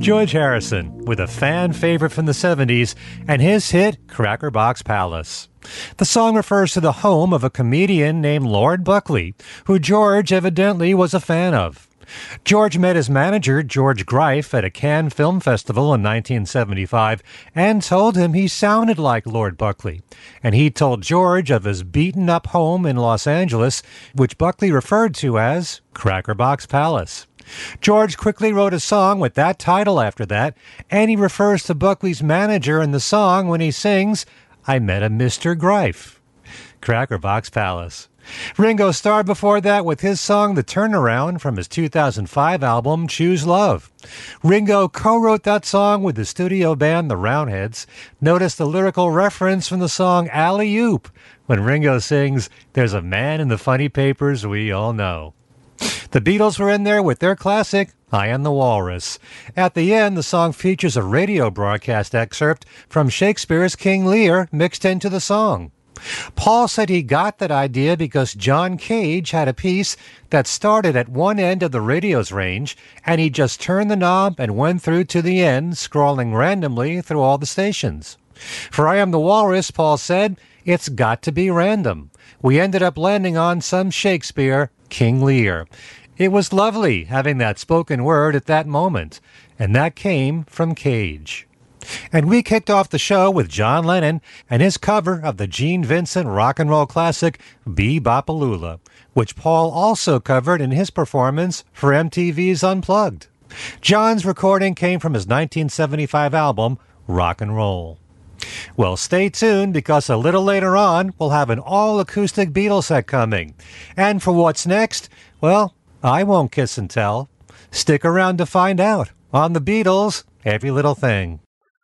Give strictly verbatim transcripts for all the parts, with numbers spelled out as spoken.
George Harrison with a fan favorite from the seventies and his hit Cracker Box Palace. The song refers to the home of a comedian named Lord Buckley, who George evidently was a fan of. George met his manager, George Greif, at a Cannes Film Festival in nineteen seventy-five and told him he sounded like Lord Buckley. And he told George of his beaten-up home in Los Angeles, which Buckley referred to as Cracker Box Palace. George quickly wrote a song with that title after that, and he refers to Buckley's manager in the song when he sings, "I met a Mister Greif." Cracker Box Palace. Ringo starred before that with his song The Turnaround from his two thousand five album Choose Love. Ringo co-wrote that song with the studio band The Roundheads. Notice the lyrical reference from the song Alley Oop when Ringo sings, "There's a man in the funny papers we all know." The Beatles were in there with their classic, I Am the Walrus. At the end, the song features a radio broadcast excerpt from Shakespeare's King Lear mixed into the song. Paul said he got that idea because John Cage had a piece that started at one end of the radio's range, and he just turned the knob and went through to the end, scrolling randomly through all the stations. For I Am the Walrus, Paul said, it's got to be random. We ended up landing on some Shakespeare, King Lear. It was lovely having that spoken word at that moment, and that came from Cage. And we kicked off the show with John Lennon and his cover of the Gene Vincent rock and roll classic Be-Bop-A-Lula, which Paul also covered in his performance for M T V's Unplugged. John's recording came from his nineteen seventy-five album Rock and Roll. Well, stay tuned because a little later on we'll have an all-acoustic Beatles set coming. And for what's next, well, I won't kiss and tell. Stick around to find out on the Beatles, Every Little Thing.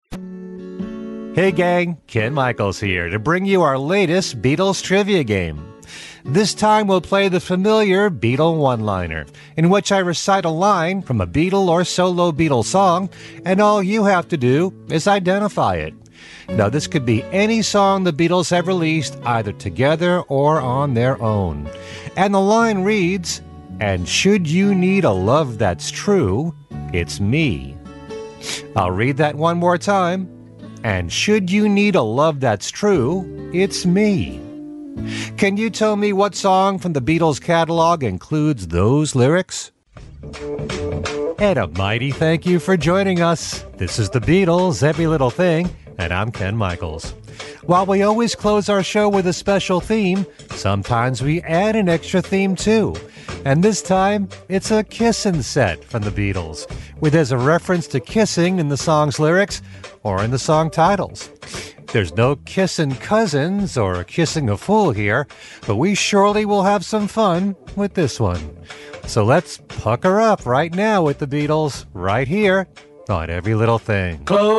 Hey gang, Ken Michaels here to bring you our latest Beatles trivia game. This time we'll play the familiar Beatle one-liner, in which I recite a line from a Beatle or solo Beatle song, and all you have to do is identify it. Now this could be any song the Beatles have released, either together or on their own. And the line reads, "And should you need a love that's true, it's me." I'll read that one more time. And should you need a love that's true, it's me. Can you tell me what song from the Beatles catalog includes those lyrics? And a mighty thank you for joining us. This is the Beatles, Every Little Thing, and I'm Ken Michaels. While we always close our show with a special theme, sometimes we add an extra theme too. And this time, it's a kissin' set from the Beatles, where there's a reference to kissing in the song's lyrics or in the song titles. There's no kissin' cousins or kissing a fool here, but we surely will have some fun with this one. So let's pucker up right now with the Beatles, right here on Every Little Thing. Close